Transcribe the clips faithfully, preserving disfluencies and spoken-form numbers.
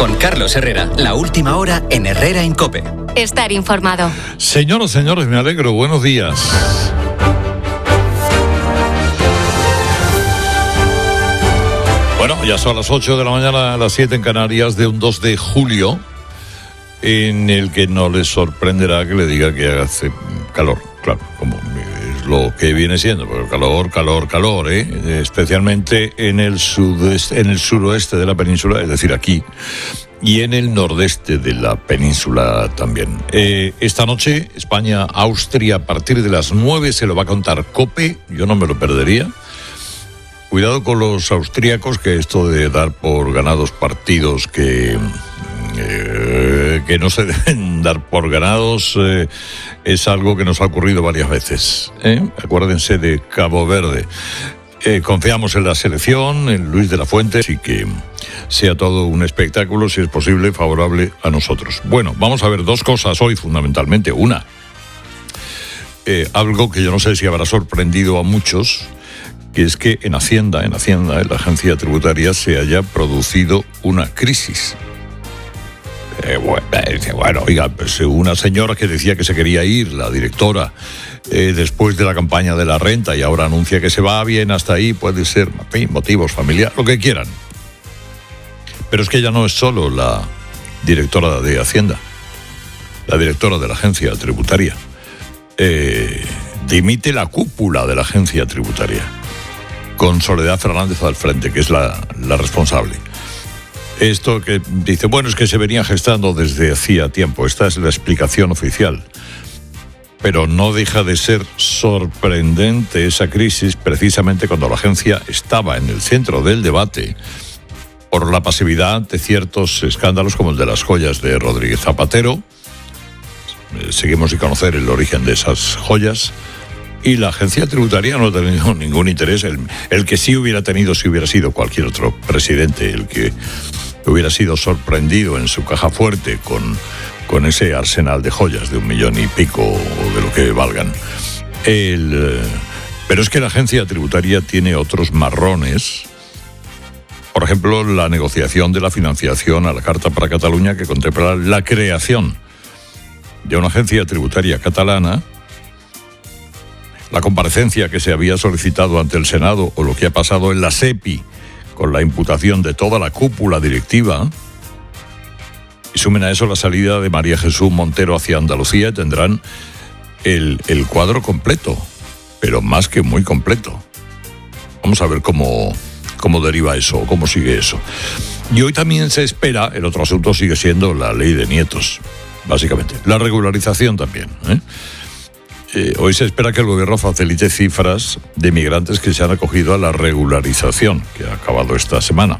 Con Carlos Herrera, la última hora en Herrera en COPE. Estar informado. Señoras, señores, me alegro. Buenos días. Bueno, ya son las ocho de la mañana, a las siete en Canarias, de un dos de julio, en el que no les sorprenderá que le diga que hace calor, claro, como es lo que viene siendo, pero calor, calor, calor, ¿eh? Especialmente en el sudeste, en el suroeste de la península, es decir, aquí, y en el nordeste de la península también. Eh, esta noche, España-Austria, a partir de las nueve, se lo va a contar COPE, yo no me lo perdería. Cuidado con los austríacos, que esto de dar por ganados partidos que, eh, que no se deben dar por ganados eh, es algo que nos ha ocurrido varias veces, ¿eh? Acuérdense de Cabo Verde. Eh, confiamos en la selección, en Luis de la Fuente, y que sea todo un espectáculo, si es posible, favorable a nosotros. Bueno, vamos a ver dos cosas hoy, fundamentalmente. Una, eh, algo que yo no sé si habrá sorprendido a muchos, que es que en Hacienda, en Hacienda, en la agencia tributaria, se haya producido una crisis. Eh, bueno, bueno, oiga, pues una señora que decía que se quería ir, la directora, eh, después de la campaña de la renta, y ahora anuncia que se va bien hasta ahí, puede ser, en fin, motivos familiares, lo que quieran. Pero es que ella no es solo la directora de Hacienda, la directora de la agencia tributaria. Eh, dimite la cúpula de la agencia tributaria, con Soledad Fernández al frente, que es la, la responsable. Esto que dice, bueno, es que se venía gestando desde hacía tiempo. Esta es la explicación oficial. Pero no deja de ser sorprendente esa crisis, precisamente cuando la agencia estaba en el centro del debate por la pasividad ante ciertos escándalos como el de las joyas de Rodríguez Zapatero. Seguimos sin conocer el origen de esas joyas. Y la agencia tributaria no ha tenido ningún interés. El, el que sí hubiera tenido si hubiera sido cualquier otro presidente, el que hubiera sido sorprendido en su caja fuerte con, con ese arsenal de joyas de un millón y pico o de lo que valgan. El, pero es que la agencia tributaria tiene otros marrones. Por ejemplo, la negociación de la financiación a la Carta para Cataluña, que contempla la creación de una agencia tributaria catalana. La comparecencia que se había solicitado ante el Senado, o lo que ha pasado en la SEPI con la imputación de toda la cúpula directiva. Y sumen a eso la salida de María Jesús Montero hacia Andalucía, y tendrán el, el cuadro completo, pero más que muy completo. Vamos a ver cómo, cómo deriva eso, cómo sigue eso. Y hoy también se espera, el otro asunto sigue siendo la ley de nietos, básicamente. La regularización también, ¿eh? Eh, hoy se espera que el gobierno facilite cifras de migrantes que se han acogido a la regularización, que ha acabado esta semana.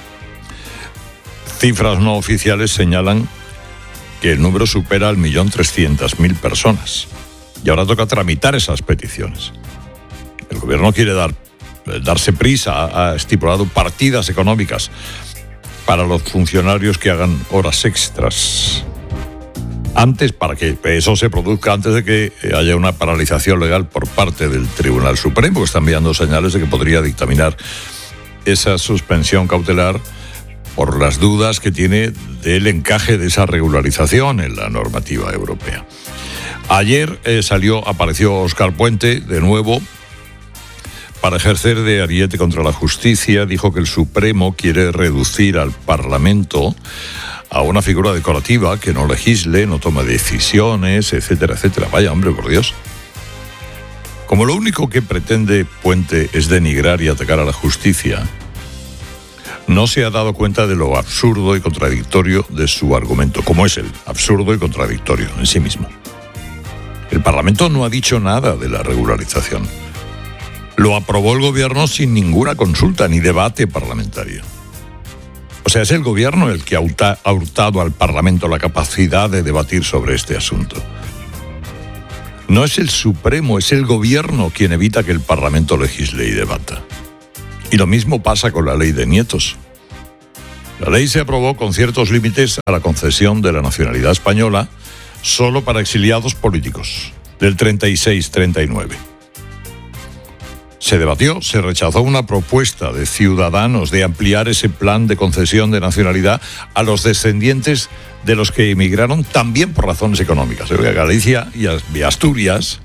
Cifras no oficiales señalan que el número supera al millón trescientas mil personas. Y ahora toca tramitar esas peticiones. El gobierno quiere dar, darse prisa, ha estipulado partidas económicas para los funcionarios que hagan horas extras. Antes, para que eso se produzca antes de que haya una paralización legal por parte del Tribunal Supremo, que está enviando señales de que podría dictaminar esa suspensión cautelar por las dudas que tiene del encaje de esa regularización en la normativa europea. Ayer eh, salió, apareció Óscar Puente de nuevo para ejercer de ariete contra la justicia. Dijo que el Supremo quiere reducir al Parlamento a una figura decorativa que no legisle, no tome decisiones, etcétera, etcétera. Vaya, hombre, por Dios. Como lo único que pretende Puente es denigrar y atacar a la justicia, no se ha dado cuenta de lo absurdo y contradictorio de su argumento, como es el absurdo y contradictorio en sí mismo. El Parlamento no ha dicho nada de la regularización. Lo aprobó el gobierno sin ninguna consulta ni debate parlamentario. O sea, es el gobierno el que ha hurtado al Parlamento la capacidad de debatir sobre este asunto. No es el Supremo, es el gobierno quien evita que el Parlamento legisle y debata. Y lo mismo pasa con la ley de nietos. La ley se aprobó con ciertos límites a la concesión de la nacionalidad española solo para exiliados políticos, del treinta y seis treinta y nueve. Se debatió, se rechazó una propuesta de Ciudadanos de ampliar ese plan de concesión de nacionalidad a los descendientes de los que emigraron también por razones económicas. Galicia y Asturias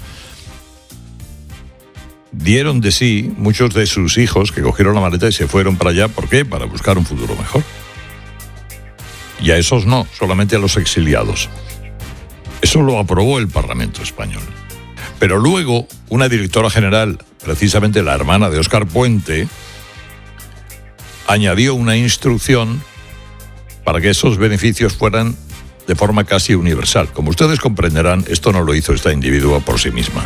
dieron de sí muchos de sus hijos que cogieron la maleta y se fueron para allá. ¿Por qué? Para buscar un futuro mejor. Y a esos no, solamente a los exiliados. Eso lo aprobó el Parlamento español. Pero luego, una directora general, precisamente la hermana de Óscar Puente, añadió una instrucción para que esos beneficios fueran de forma casi universal. Como ustedes comprenderán, esto no lo hizo esta individua por sí misma.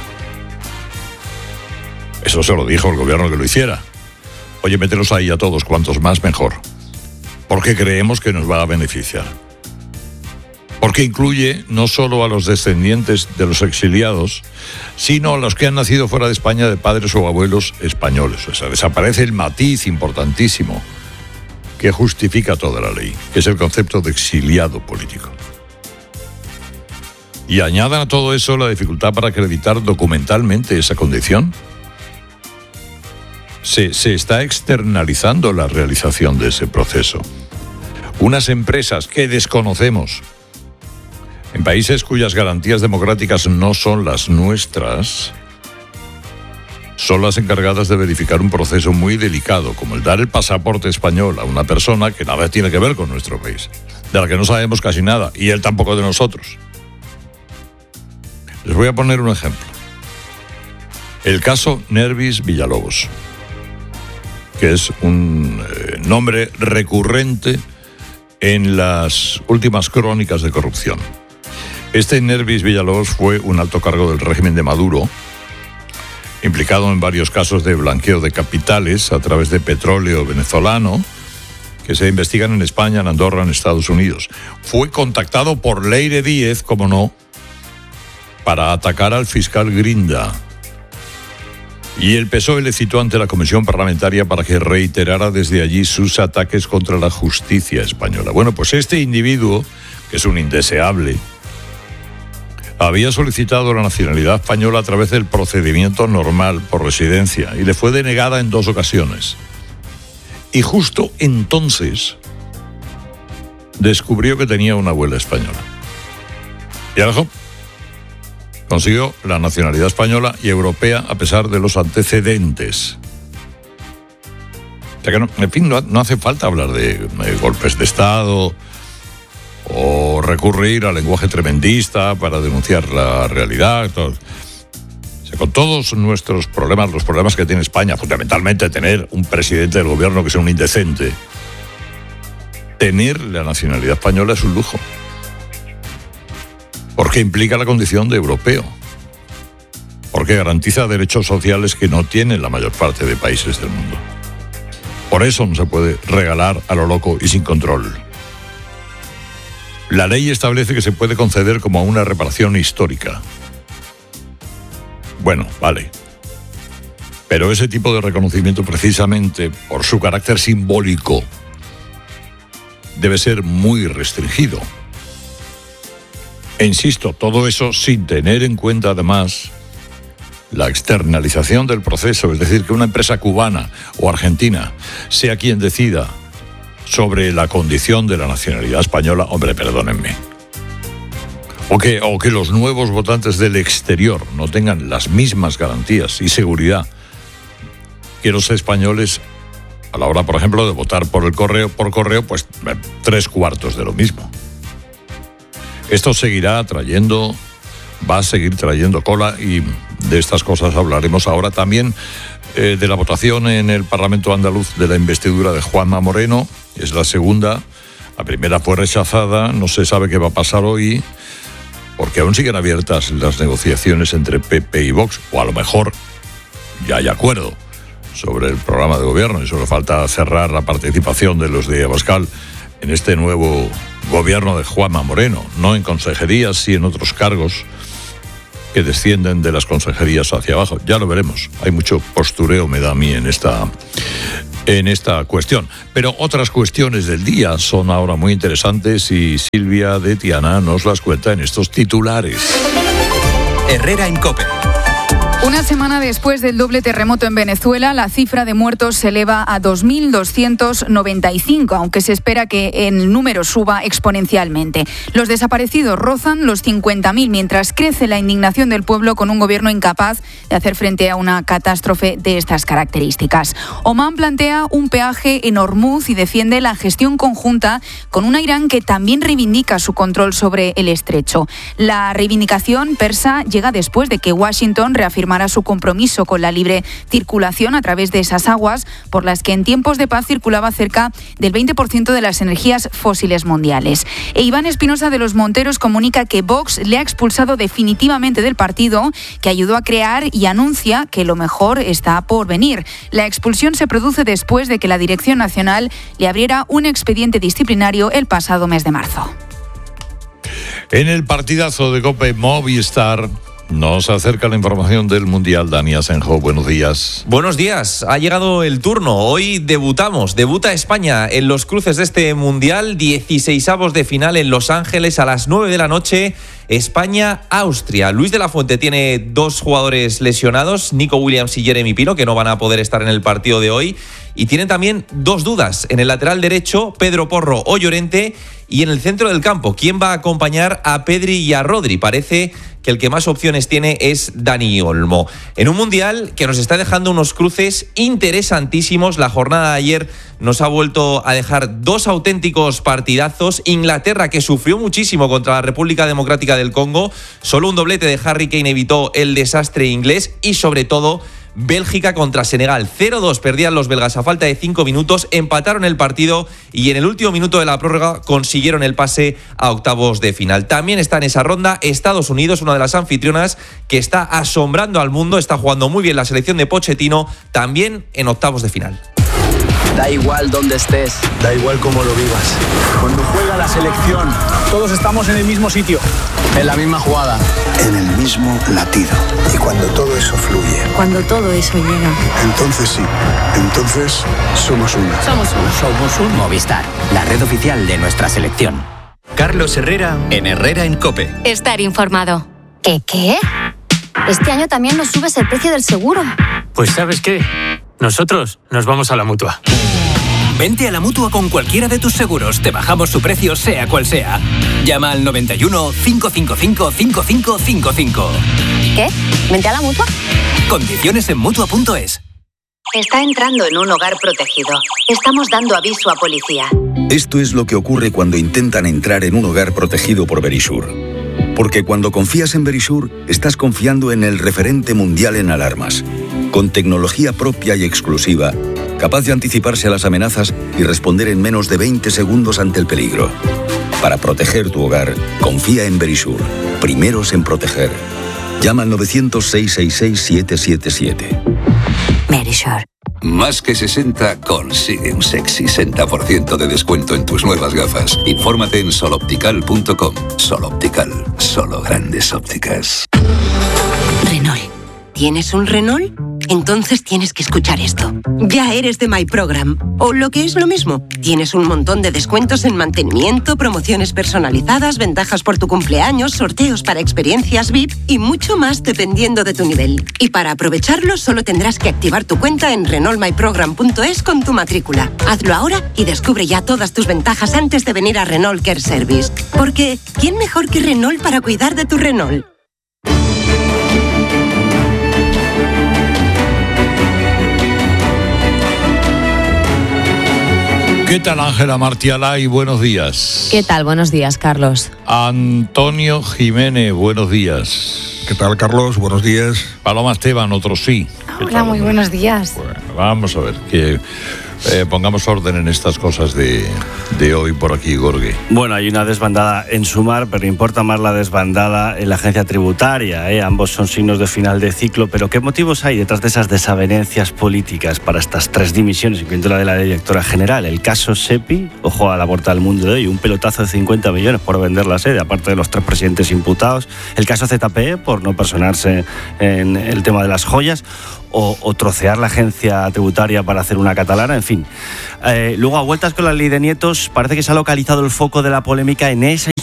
Eso se lo dijo el gobierno que lo hiciera. Oye, mételos ahí a todos, cuantos más mejor. Porque creemos que nos va a beneficiar. Porque incluye no solo a los descendientes de los exiliados, sino a los que han nacido fuera de España de padres o abuelos españoles. O sea, desaparece el matiz importantísimo que justifica toda la ley, que es el concepto de exiliado político. Y añadan a todo eso la dificultad para acreditar documentalmente esa condición. Se, se está externalizando la realización de ese proceso. Unas empresas que desconocemos, en países cuyas garantías democráticas no son las nuestras, son las encargadas de verificar un proceso muy delicado, como el dar el pasaporte español a una persona que nada tiene que ver con nuestro país, de la que no sabemos casi nada, y él tampoco de nosotros. Les voy a poner un ejemplo. El caso Nervis Villalobos, que es un eh, nombre recurrente en las últimas crónicas de corrupción. Este Nervis Villalobos fue un alto cargo del régimen de Maduro, implicado en varios casos de blanqueo de capitales a través de petróleo venezolano, que se investigan en España, en Andorra, en Estados Unidos. Fue contactado por Leire Díez, como no, para atacar al fiscal Grinda. Y el P S O E le citó ante la Comisión Parlamentaria para que reiterara desde allí sus ataques contra la justicia española. Bueno, pues este individuo, que es un indeseable, había solicitado la nacionalidad española a través del procedimiento normal por residencia y le fue denegada en dos ocasiones. Y justo entonces descubrió que tenía una abuela española. Y ahora consiguió la nacionalidad española y europea a pesar de los antecedentes. O sea que no, en fin, no, no hace falta hablar de, de golpes de Estado o recurrir al lenguaje tremendista para denunciar la realidad. Todo. O sea, con todos nuestros problemas, los problemas que tiene España, fundamentalmente tener un presidente del gobierno que sea un indecente, tener la nacionalidad española es un lujo. Porque implica la condición de europeo. Porque garantiza derechos sociales que no tienen la mayor parte de países del mundo. Por eso no se puede regalar a lo loco y sin control. La ley establece que se puede conceder como una reparación histórica. Bueno, vale. Pero ese tipo de reconocimiento, precisamente por su carácter simbólico, debe ser muy restringido. E insisto, todo eso sin tener en cuenta además la externalización del proceso, es decir, que una empresa cubana o argentina sea quien decida sobre la condición de la nacionalidad española. Hombre, perdónenme. O que, o que los nuevos votantes del exterior no tengan las mismas garantías y seguridad que los españoles a la hora, por ejemplo, de votar por el correo, por correo, pues tres cuartos de lo mismo. Esto seguirá trayendo, va a seguir trayendo cola y de estas cosas hablaremos ahora. También eh, de la votación en el Parlamento andaluz de la investidura de Juanma Moreno. Es la segunda. La primera fue rechazada. No se sabe qué va a pasar hoy porque aún siguen abiertas las negociaciones entre P P y Vox. O a lo mejor ya hay acuerdo sobre el programa de gobierno y solo falta cerrar la participación de los de Abascal en este nuevo gobierno de Juanma Moreno, no en consejerías, sí en otros cargos que descienden de las consejerías hacia abajo. Ya lo veremos. Hay mucho postureo, me da a mí, en esta, en esta cuestión. Pero otras cuestiones del día son ahora muy interesantes y Silvia de Tiana nos las cuenta en estos titulares. Herrera en COPE. Una semana después del doble terremoto en Venezuela, la cifra de muertos se eleva a dos mil doscientos noventa y cinco, aunque se espera que el número suba exponencialmente. Los desaparecidos rozan los cincuenta mil, mientras crece la indignación del pueblo con un gobierno incapaz de hacer frente a una catástrofe de estas características. Omán plantea un peaje en Hormuz y defiende la gestión conjunta con una Irán que también reivindica su control sobre el estrecho. La reivindicación persa llega después de que Washington reafirmara su compromiso con la libre circulación a través de esas aguas por las que en tiempos de paz circulaba cerca del veinte por ciento de las energías fósiles mundiales. E Iván Espinosa de los Monteros comunica que Vox le ha expulsado definitivamente del partido que ayudó a crear y anuncia que lo mejor está por venir. La expulsión se produce después de que la Dirección Nacional le abriera un expediente disciplinario el pasado mes de marzo. En el partidazo de COPE Movistar nos acerca la información del Mundial. Dani Asenjo, buenos días. Buenos días, ha llegado el turno. Hoy debutamos, debuta España en los cruces de este Mundial, dieciseisavos de final en Los Ángeles a las nueve de la noche. España-Austria. Luis de la Fuente tiene dos jugadores lesionados, Nico Williams y Jeremy Pino, que no van a poder estar en el partido de hoy. Y tienen también dos dudas. En el lateral derecho, Pedro Porro o Llorente. Y en el centro del campo, ¿quién va a acompañar a Pedri y a Rodri? Parece que el que más opciones tiene es Dani Olmo. En un Mundial que nos está dejando unos cruces interesantísimos. La jornada de ayer nos ha vuelto a dejar dos auténticos partidazos. Inglaterra, que sufrió muchísimo contra la República Democrática del Congo. Solo un doblete de Harry Kane evitó el desastre inglés. Y sobre todo, Bélgica contra Senegal. cero dos perdían los belgas a falta de cinco minutos, empataron el partido y en el último minuto de la prórroga consiguieron el pase a octavos de final. También está en esa ronda Estados Unidos, una de las anfitrionas que está asombrando al mundo, está jugando muy bien la selección de Pochettino, también en octavos de final. Da igual dónde estés, da igual cómo lo vivas. Cuando juega la selección, todos estamos en el mismo sitio, en la misma jugada, en el mismo latido. Y cuando todo eso fluye, cuando todo eso llega, entonces sí, entonces somos uno. Somos uno. Somos un Movistar, la red oficial de nuestra selección. Carlos Herrera en Herrera en COPE. Estar informado. ¿Qué qué? Este año también nos subes el precio del seguro. Pues ¿sabes qué? Nosotros nos vamos a la Mutua. Vente a la Mutua con cualquiera de tus seguros. Te bajamos su precio sea cual sea. Llama al noventa y uno, cinco cinco cinco, cinco cinco cinco cinco. ¿Qué? ¿Vente a la Mutua? Condiciones en Mutua punto es. Está entrando en un hogar protegido. Estamos dando aviso a policía. Esto es lo que ocurre cuando intentan entrar en un hogar protegido por Verisur. Porque cuando confías en Verisur, estás confiando en el referente mundial en alarmas. Con tecnología propia y exclusiva, capaz de anticiparse a las amenazas y responder en menos de veinte segundos ante el peligro. Para proteger tu hogar, confía en Verisur. Primeros en proteger. Llama al novecientos, seiscientos sesenta y seis, siete siete siete. Verisur. Más que sesenta consigue un sexy sesenta por ciento de descuento en tus nuevas gafas. Infórmate en sol optical punto com. Sol Optical, solo grandes ópticas. Renault. ¿Tienes un Renault? Entonces tienes que escuchar esto. Ya eres de My Program. O lo que es lo mismo, tienes un montón de descuentos en mantenimiento, promociones personalizadas, ventajas por tu cumpleaños, sorteos para experiencias V I P y mucho más dependiendo de tu nivel. Y para aprovecharlo solo tendrás que activar tu cuenta en renault my program punto es con tu matrícula. Hazlo ahora y descubre ya todas tus ventajas antes de venir a Renault Care Service. Porque, ¿quién mejor que Renault para cuidar de tu Renault? ¿Qué tal, Ángela Martialay? Buenos días. ¿Qué tal? Buenos días, Carlos. Antonio Jiménez, buenos días. ¿Qué tal, Carlos? Buenos días. Paloma Esteban, otro sí. Hola, muy buenos días. Bueno, vamos a ver, que eh, pongamos orden en estas cosas de, de hoy por aquí, Gorgue. Bueno, hay una desbandada en Sumar, pero importa más la desbandada en la agencia tributaria. ¿eh? Ambos son signos de final de ciclo, pero ¿qué motivos hay detrás de esas desavenencias políticas para estas tres dimisiones, incluyendo la de la directora general? El caso SEPI, ojo a la portada del Mundo de hoy, un pelotazo de cincuenta millones por vender la sede, aparte de los tres presidentes imputados. El caso Z P E, por no personarse en el tema de las joyas. O, o trocear la agencia tributaria para hacer una catalana, en fin. Eh, luego, a vueltas con la ley de nietos, parece que se ha localizado el foco de la polémica en esa institución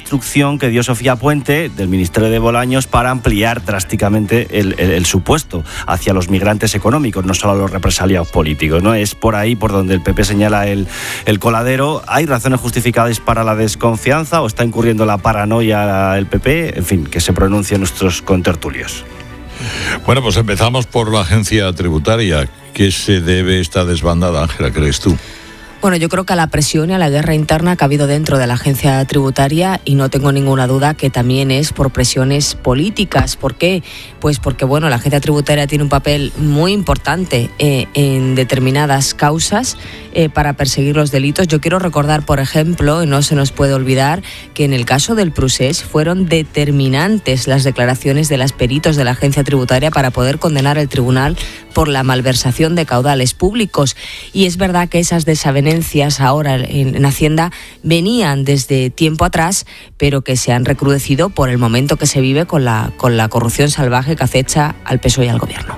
instrucción que dio Sofía Puente del Ministerio de Bolaños para ampliar drásticamente el, el, el supuesto hacia los migrantes económicos, no solo a los represaliados políticos, ¿no? Es por ahí por donde el P P señala el, el coladero. ¿Hay razones justificadas para la desconfianza o está incurriendo la paranoia el P P? En fin, que se pronuncien nuestros contertulios. Bueno, pues empezamos por la agencia tributaria. ¿Qué se debe esta desbandada, Ángela, crees tú? Bueno, yo creo que a la presión y a la guerra interna que ha habido dentro de la agencia tributaria, y no tengo ninguna duda que también es por presiones políticas. ¿Por qué? Pues porque, bueno, la agencia tributaria tiene un papel muy importante eh, en determinadas causas eh, para perseguir los delitos. Yo quiero recordar, por ejemplo, y no se nos puede olvidar, que en el caso del Prusés fueron determinantes las declaraciones de los peritos de la agencia tributaria para poder condenar al tribunal por la malversación de caudales públicos. Y es verdad que esas desavenencias ahora en, en Hacienda venían desde tiempo atrás, pero que se han recrudecido por el momento que se vive con la, con la corrupción salvaje que acecha al P S O E y al Gobierno.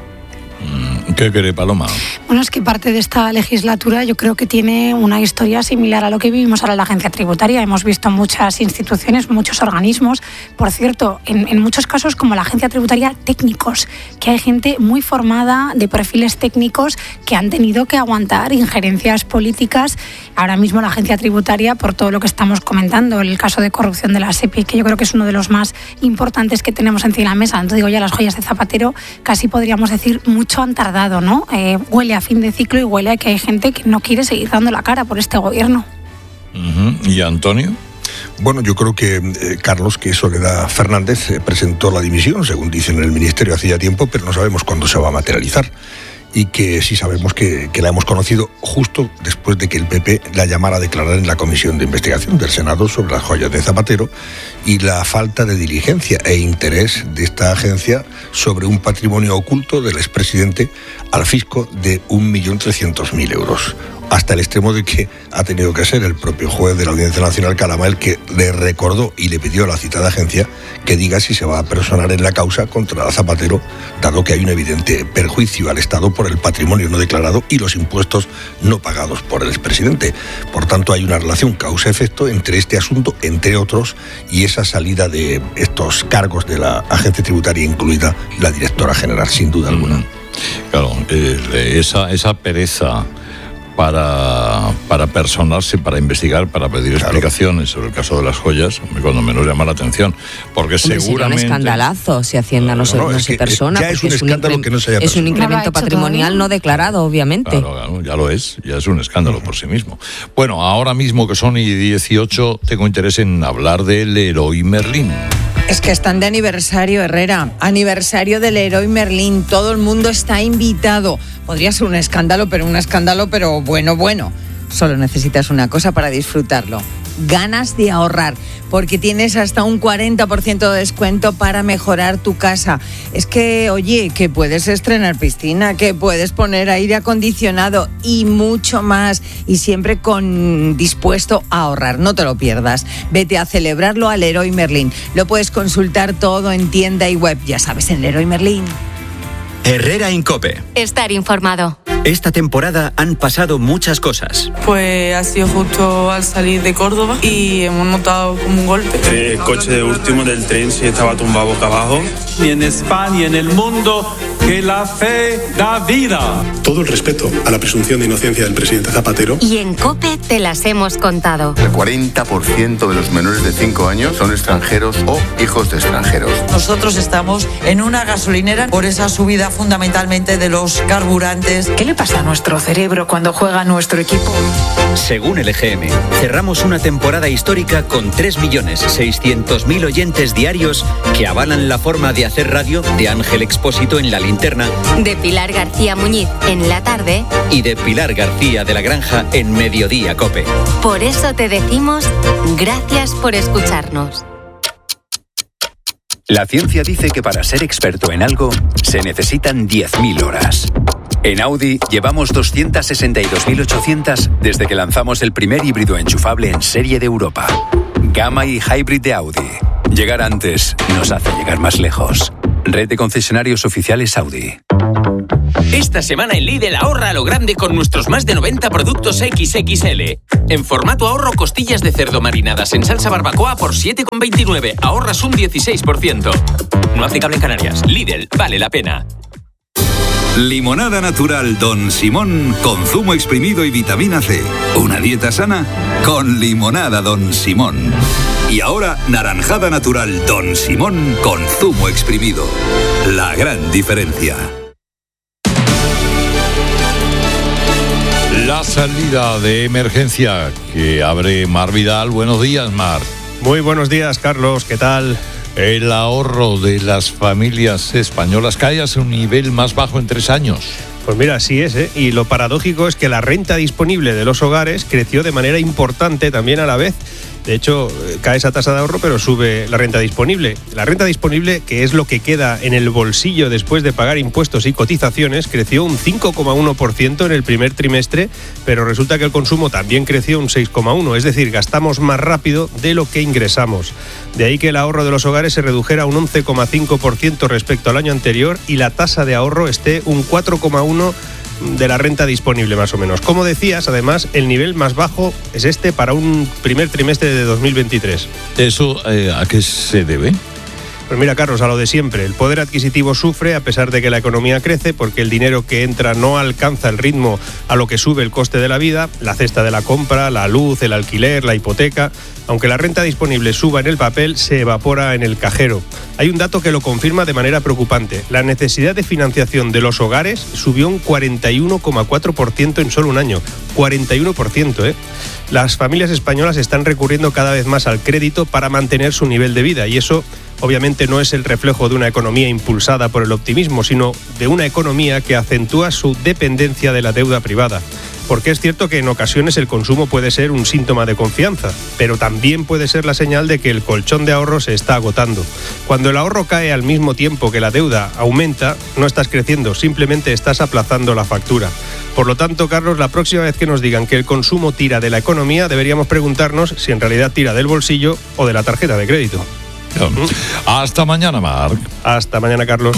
¿Qué quiere Paloma? Bueno, es que parte de esta legislatura yo creo que tiene una historia similar a lo que vivimos ahora en la agencia tributaria. Hemos visto muchas instituciones, muchos organismos, por cierto, en, en muchos casos como la agencia tributaria, técnicos, que hay gente muy formada de perfiles técnicos que han tenido que aguantar injerencias políticas. Ahora mismo la agencia tributaria, por todo lo que estamos comentando, el caso de corrupción de la SEPI, que yo creo que es uno de los más importantes que tenemos encima de la mesa, no digo ya las joyas de Zapatero, casi podríamos decir mucho han tardado, ¿no? Eh, huele a fin de ciclo y huele a que hay gente que no quiere seguir dando la cara por este gobierno. Uh-huh. ¿Y Antonio? Bueno, yo creo que eh, Carlos, que Soledad Fernández eh, presentó la dimisión, según dicen en el Ministerio, hacía tiempo, pero no sabemos cuándo se va a materializar. Y que sí sabemos que, que la hemos conocido justo después de que el P P la llamara a declarar en la Comisión de Investigación del Senado sobre las joyas de Zapatero y la falta de diligencia e interés de esta agencia sobre un patrimonio oculto del expresidente al fisco de un millón trescientos mil euros. Hasta el extremo de que ha tenido que ser el propio juez de la Audiencia Nacional, Calama, el que le recordó y le pidió a la citada agencia que diga si se va a personar en la causa contra Zapatero, dado que hay un evidente perjuicio al Estado por el patrimonio no declarado y los impuestos no pagados por el expresidente. Por tanto, hay una relación causa-efecto entre este asunto, entre otros, y esa salida de estos cargos de la agencia tributaria, incluida la directora general, sin duda alguna. Claro, eh, esa, esa pereza para, para personarse, para investigar, para pedir claro. explicaciones sobre el caso de las joyas, cuando menos llama la atención, porque Hombre, seguramente... Sería un escandalazo si Hacienda no, no, se, no, no se persona, ya es un escándalo incre... que no se haya Es un incremento no patrimonial no declarado, obviamente. Claro, claro, ya lo es, ya es un escándalo por sí mismo. Bueno, ahora mismo que son y dieciocho, tengo interés en hablar del Leroy Merlin. Es que están de aniversario, Herrera. Aniversario del Leroy Merlin. Todo el mundo está invitado. Podría ser un escándalo, pero un escándalo, pero bueno, bueno. Solo necesitas una cosa para disfrutarlo. Ganas de ahorrar, porque tienes hasta un cuarenta por ciento de descuento para mejorar tu casa. Es que, oye, que puedes estrenar piscina, que puedes poner aire acondicionado y mucho más. Y siempre con dispuesto a ahorrar. No te lo pierdas. Vete a celebrarlo al Leroy Merlin. Lo puedes consultar todo en tienda y web. Ya sabes, en Leroy Merlin. Herrera Incope. Estar informado. Esta temporada han pasado muchas cosas. Pues ha sido justo al salir de Córdoba y hemos notado como un golpe. El coche último del tren sí estaba tumbado boca abajo. Y en España y en el mundo, que la fe da vida. Todo el respeto a la presunción de inocencia del presidente Zapatero. Y en COPE te las hemos contado. El cuarenta por ciento de los menores de cinco años son extranjeros o hijos de extranjeros. Nosotros estamos en una gasolinera por esa subida fundamentalmente de los carburantes. ¿Qué le pasa a nuestro cerebro cuando juega nuestro equipo? Según el E G M, cerramos una temporada histórica con tres millones seiscientos mil oyentes diarios que avalan la forma de hacer radio de Ángel Expósito en La Linterna, de Pilar García Muñiz en La Tarde y de Pilar García de la Granja en Mediodía Cope. Por eso te decimos gracias por escucharnos. La ciencia dice que para ser experto en algo se necesitan diez mil horas. En Audi llevamos doscientas sesenta y dos mil ochocientas desde que lanzamos el primer híbrido enchufable en serie de Europa. Gamma y Hybrid de Audi. Llegar antes nos hace llegar más lejos. Red de concesionarios oficiales Audi. Esta semana en Lidl ahorra a lo grande con nuestros más de noventa productos equis equis ele. En formato ahorro, costillas de cerdo marinadas en salsa barbacoa por siete con veintinueve. Ahorras un dieciséis por ciento. No aplicable en Canarias. Lidl, vale la pena. Limonada natural Don Simón con zumo exprimido y vitamina C. Una dieta sana con limonada Don Simón. Y ahora naranjada natural Don Simón con zumo exprimido. La gran diferencia. La salida de emergencia que abre Mar Vidal. Buenos días, Mar. Muy buenos días, Carlos. ¿Qué tal? El ahorro de las familias españolas cae a su nivel más bajo en tres años. Pues mira, así es, ¿eh? Y lo paradójico es que la renta disponible de los hogares creció de manera importante también a la vez. De hecho, cae esa tasa de ahorro, pero sube la renta disponible. La renta disponible, que es lo que queda en el bolsillo después de pagar impuestos y cotizaciones, creció un cinco coma uno por ciento en el primer trimestre, pero resulta que el consumo también creció un seis coma uno por ciento, es decir, gastamos más rápido de lo que ingresamos. De ahí que el ahorro de los hogares se redujera un once coma cinco por ciento respecto al año anterior y la tasa de ahorro esté un cuatro coma uno por ciento de la renta disponible, más o menos. Como decías, además, el nivel más bajo es este para un primer trimestre de dos mil veintitrés. ¿Eso eh, a qué se debe? Pues mira, Carlos, a lo de siempre. El poder adquisitivo sufre a pesar de que la economía crece porque el dinero que entra no alcanza el ritmo a lo que sube el coste de la vida, la cesta de la compra, la luz, el alquiler, la hipoteca. Aunque la renta disponible suba en el papel, se evapora en el cajero. Hay un dato que lo confirma de manera preocupante. La necesidad de financiación de los hogares subió un cuarenta y uno coma cuatro por ciento en solo un año. cuarenta y uno por ciento, ¿eh? Las familias españolas están recurriendo cada vez más al crédito para mantener su nivel de vida y eso obviamente no es el reflejo de una economía impulsada por el optimismo, sino de una economía que acentúa su dependencia de la deuda privada. Porque es cierto que en ocasiones el consumo puede ser un síntoma de confianza, pero también puede ser la señal de que el colchón de ahorro se está agotando. Cuando el ahorro cae al mismo tiempo que la deuda aumenta, no estás creciendo, simplemente estás aplazando la factura. Por lo tanto, Carlos, la próxima vez que nos digan que el consumo tira de la economía, deberíamos preguntarnos si en realidad tira del bolsillo o de la tarjeta de crédito. Hasta mañana, Marc. Hasta mañana, Carlos.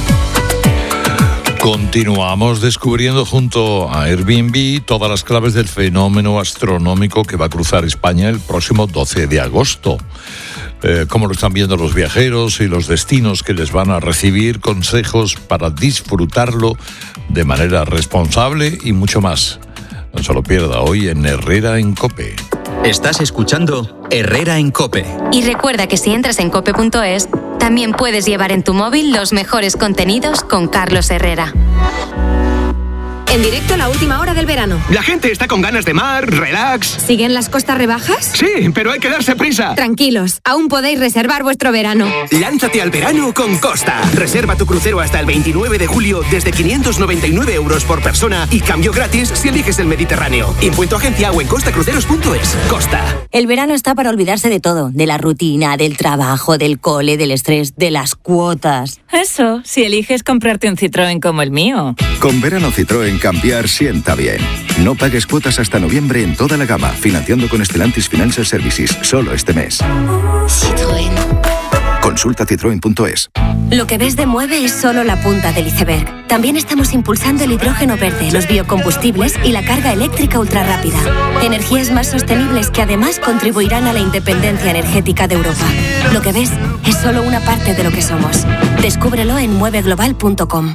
Continuamos descubriendo junto a Airbnb todas las claves del fenómeno astronómico que va a cruzar España el próximo doce de agosto. Eh, cómo lo están viendo los viajeros y los destinos que les van a recibir, consejos para disfrutarlo de manera responsable y mucho más. No se lo pierda hoy en Herrera en COPE. Estás escuchando Herrera en COPE. Y recuerda que si entras en cope punto es, también puedes llevar en tu móvil los mejores contenidos con Carlos Herrera. En directo a la última hora del verano. La gente está con ganas de mar, relax. ¿Siguen las costas rebajas? Sí, pero hay que darse prisa. Tranquilos, aún podéis reservar vuestro verano. Lánzate al verano con Costa. Reserva tu crucero hasta el veintinueve de julio desde quinientos noventa y nueve euros por persona y cambio gratis si eliges el Mediterráneo. Impuesto agencia o en costa cruceros punto es. Costa. El verano está para olvidarse de todo, de la rutina, del trabajo, del cole, del estrés, de las cuotas. Eso, si eliges comprarte un Citroën como el mío. Con verano Citroën cambiar sienta bien. No pagues cuotas hasta noviembre en toda la gama, financiando con Stellantis Financial Services, solo este mes. Citroën. Consulta citroen punto es. Lo que ves de Mueve es solo la punta del iceberg. También estamos impulsando el hidrógeno verde, los biocombustibles y la carga eléctrica ultrarrápida. Energías más sostenibles que además contribuirán a la independencia energética de Europa. Lo que ves es solo una parte de lo que somos. Descúbrelo en mueve global punto com.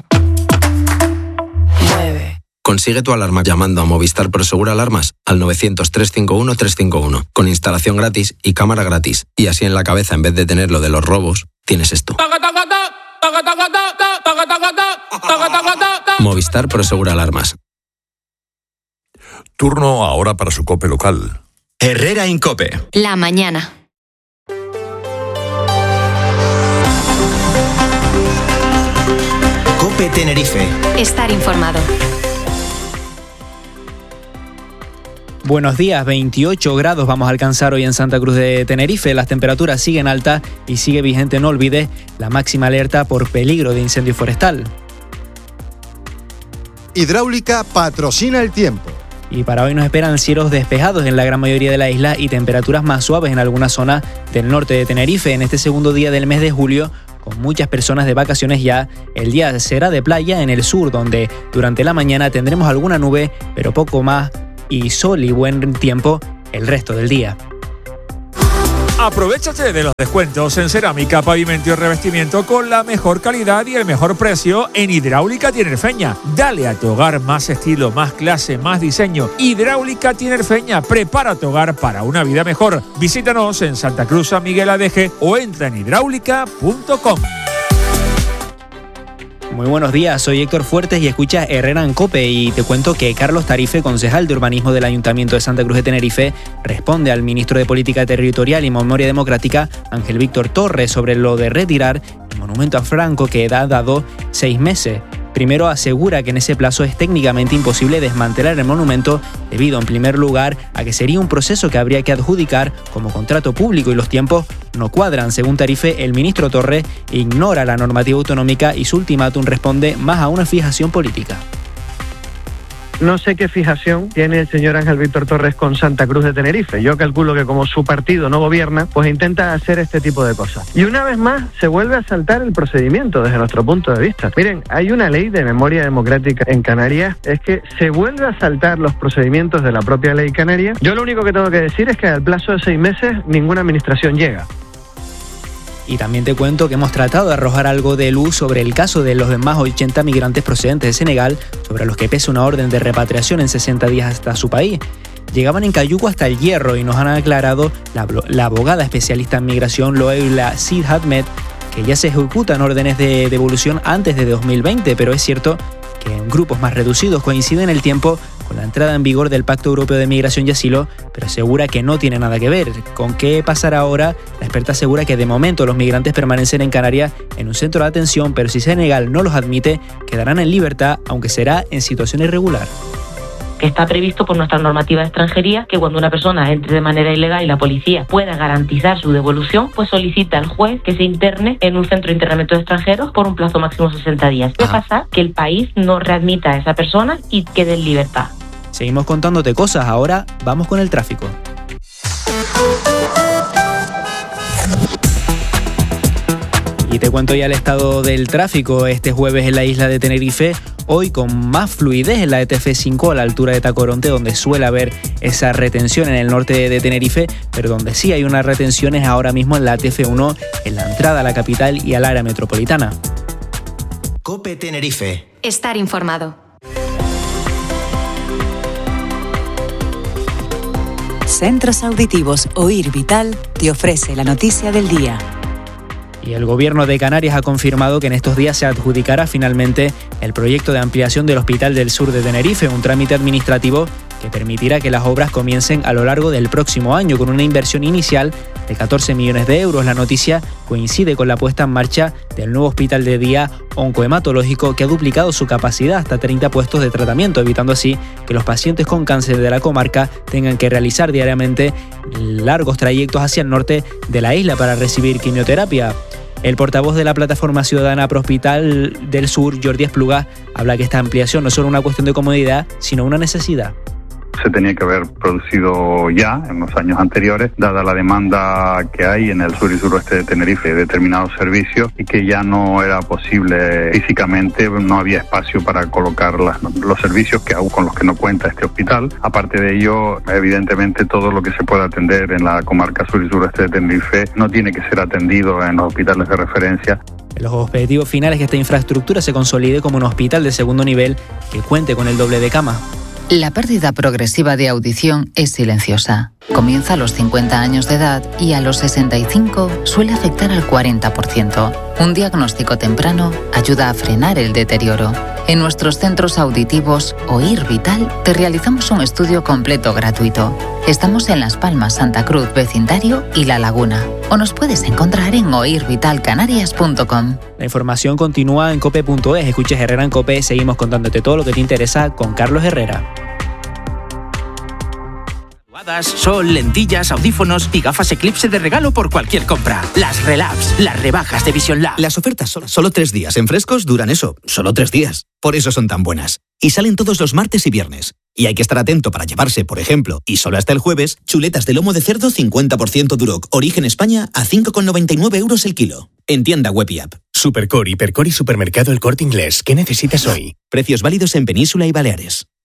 Consigue tu alarma llamando a Movistar Prosegur Alarmas al novecientos, trescientos cincuenta y uno, trescientos cincuenta y uno, con instalación gratis y cámara gratis. Y así en la cabeza, en vez de tener lo de los robos, tienes esto. Movistar Prosegur Alarmas. Turno ahora para su COPE local. Herrera en COPE. La mañana. COPE Tenerife. Estar informado. Buenos días, veintiocho grados vamos a alcanzar hoy en Santa Cruz de Tenerife. Las temperaturas siguen altas y sigue vigente, no olvide, la máxima alerta por peligro de incendio forestal. Hidráulica patrocina el tiempo. Y para hoy nos esperan cielos despejados en la gran mayoría de la isla y temperaturas más suaves en algunas zonas del norte de Tenerife. En este segundo día del mes de julio con muchas personas de vacaciones ya. El día será de playa en el sur, donde durante la mañana tendremos alguna nube, pero poco más, y sol y buen tiempo el resto del día. Aprovechate de los descuentos en cerámica, pavimento y revestimiento con la mejor calidad y el mejor precio en Hidráulica Tinerfeña. Dale a tu hogar más estilo, más clase, más diseño. Hidráulica Tinerfeña, prepara tu hogar para una vida mejor. Visítanos en Santa Cruz, San Miguel Adeje o entra en hidráulica punto com. Muy buenos días, soy Héctor Fuertes y escuchas Herrera en COPE, y te cuento que Carlos Tarife, concejal de urbanismo del Ayuntamiento de Santa Cruz de Tenerife, responde al ministro de Política Territorial y Memoria Democrática, Ángel Víctor Torres, sobre lo de retirar el monumento a Franco que ha dado seis meses. Primero asegura que en ese plazo es técnicamente imposible desmantelar el monumento debido, en primer lugar, a que sería un proceso que habría que adjudicar como contrato público y los tiempos no cuadran. Según Tarife, el ministro Torres ignora la normativa autonómica y su ultimátum responde más a una fijación política. No sé qué fijación tiene el señor Ángel Víctor Torres con Santa Cruz de Tenerife. Yo calculo que como su partido no gobierna, pues intenta hacer este tipo de cosas. Y una vez más se vuelve a saltar el procedimiento desde nuestro punto de vista. Miren, hay una ley de memoria democrática en Canarias, es que se vuelve a saltar los procedimientos de la propia ley canaria. Yo lo único que tengo que decir es que al plazo de seis meses ninguna administración llega. Y también te cuento que hemos tratado de arrojar algo de luz sobre el caso de los demás ochenta migrantes procedentes de Senegal, sobre los que pesa una orden de repatriación en sesenta días hasta su país. Llegaban en cayuco hasta el Hierro y nos han aclarado la, la abogada especialista en migración, Loeila Sid Ahmed, que ya se ejecutan órdenes de devolución antes de dos mil veinte, pero es cierto que en grupos más reducidos coincide en el tiempo con la entrada en vigor del Pacto Europeo de Migración y Asilo, pero asegura que no tiene nada que ver. ¿Con qué pasará ahora? La experta asegura que de momento los migrantes permanecen en Canarias en un centro de atención, pero si Senegal no los admite, quedarán en libertad, aunque será en situación irregular. Que está previsto por nuestra normativa de extranjería que cuando una persona entre de manera ilegal y la policía pueda garantizar su devolución, pues solicita al juez que se interne en un centro de internamiento de extranjeros por un plazo máximo de sesenta días. ¿Qué pasa? Que el país no readmita a esa persona y quede en libertad. Seguimos contándote cosas, ahora vamos con el tráfico. Y te cuento ya el estado del tráfico este jueves en la isla de Tenerife, hoy con más fluidez en la E T F cinco a la altura de Tacoronte, donde suele haber esa retención en el norte de Tenerife, pero donde sí hay unas retenciones ahora mismo en la E T F uno, en la entrada a la capital y al área metropolitana. COPE Tenerife. Estar informado. Centros Auditivos Oír Vital te ofrece la noticia del día. Y el Gobierno de Canarias ha confirmado que en estos días se adjudicará finalmente el proyecto de ampliación del Hospital del Sur de Tenerife, un trámite administrativo que permitirá que las obras comiencen a lo largo del próximo año con una inversión inicial de catorce millones de euros. La noticia coincide con la puesta en marcha del nuevo hospital de día oncohematológico que ha duplicado su capacidad hasta treinta puestos de tratamiento, evitando así que los pacientes con cáncer de la comarca tengan que realizar diariamente largos trayectos hacia el norte de la isla para recibir quimioterapia. El portavoz de la Plataforma Ciudadana Pro Hospital del Sur, Jordi Espluga, habla que esta ampliación no es solo una cuestión de comodidad, sino una necesidad. Se tenía que haber producido ya en los años anteriores, dada la demanda que hay en el sur y suroeste de Tenerife de determinados servicios y que ya no era posible físicamente, no había espacio para colocar las, los servicios que aún con los que no cuenta este hospital. Aparte de ello, evidentemente todo lo que se pueda atender en la comarca sur y suroeste de Tenerife no tiene que ser atendido en los hospitales de referencia. Los objetivos finales es que esta infraestructura se consolide como un hospital de segundo nivel que cuente con el doble de cama. La pérdida progresiva de audición es silenciosa. Comienza a los cincuenta años de edad y a los sesenta y cinco suele afectar al cuarenta por ciento. Un diagnóstico temprano ayuda a frenar el deterioro. En nuestros centros auditivos Oír Vital te realizamos un estudio completo gratuito. Estamos en Las Palmas, Santa Cruz, Vecindario y La Laguna. O nos puedes encontrar en oír vital canarias punto com. La información continúa en cope punto es. Escuches Herrera en COPE. Seguimos contándote todo lo que te interesa con Carlos Herrera. Sol, lentillas, audífonos y gafas Eclipse de regalo por cualquier compra. Las Relabs, las rebajas de Vision Lab. Las ofertas son solo tres días. En frescos duran eso, solo tres días. Por eso son tan buenas. Y salen todos los martes y viernes. Y hay que estar atento para llevarse, por ejemplo, y solo hasta el jueves, chuletas de lomo de cerdo cincuenta por ciento Duroc, origen España, a cinco con noventa y nueve euros el kilo. En tienda web y app. Supercore, Hipercore y Supermercado El Corte Inglés. ¿Qué necesitas hoy? Precios válidos en Península y Baleares.